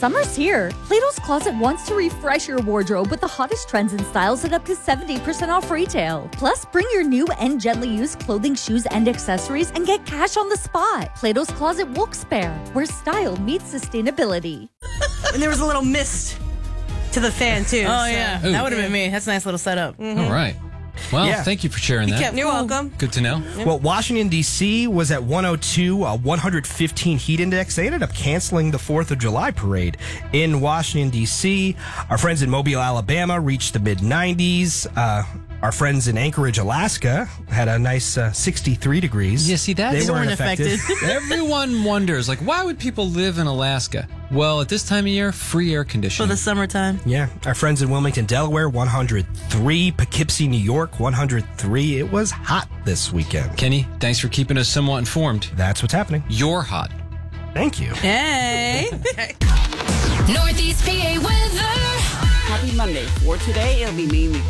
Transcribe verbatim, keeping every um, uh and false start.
Summer's here. Plato's Closet wants to refresh your wardrobe with the hottest trends and styles at up to seventy percent off retail. Plus, bring your new and gently used clothing, shoes, and accessories and get cash on the spot. Plato's Closet Wilkes-Barre, where style meets sustainability. And there was a little mist to the fan, too. Oh, so. yeah. Ooh. That would have been me. That's a nice little setup. Mm-hmm. All right. Well, Yeah. thank you for sharing that. You're welcome. Good to know. Well, Washington, D C was at one oh two, a one hundred fifteen heat index. They ended up canceling the fourth of July parade in Washington, D C. Our friends in Mobile, Alabama reached the mid nineties. Uh, our friends in Anchorage, Alaska had a nice uh, sixty-three degrees. Yeah, see, that's- they They weren't weren't affected. affected. Everyone wonders, like, why would people live in Alaska? Well, at this time of year, free air For conditioning. the summertime. Yeah, our friends in Wilmington, Delaware, one hundred three. Poughkeepsie, New York, one hundred three. It was hot this weekend. Kenny, thanks for keeping us somewhat informed. That's what's happening. You're hot. Thank you. Hey. Northeast P A weather. Happy Monday. For today, it'll be mainly